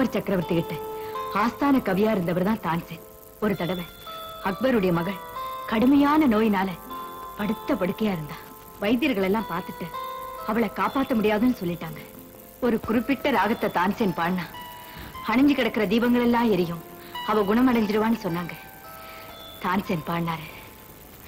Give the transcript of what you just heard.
அக்பர் சக்கரவர்த்தி கிட்ட ஆஸ்தான கவியா இருந்தவர் தான் தான்சேன். ஒரு தடவை அக்பருடைய மகள் கடுமையான நோயினால படுத்த படுக்கையா இருந்தா. வைத்தியர்கள் எல்லாம் பார்த்துட்டு அவளை காப்பாற்ற முடியாதுன்னு சொல்லிட்டாங்க. ஒரு குறிப்பிட்ட ராகத்தை தான்சேன் பாடினா அணைஞ்சு கிடக்கிற தீபங்கள் எல்லாம் எரியும், அவ குணமடைஞ்சிருவான்னு சொன்னாங்க. தான்சேன் பாடினாரு.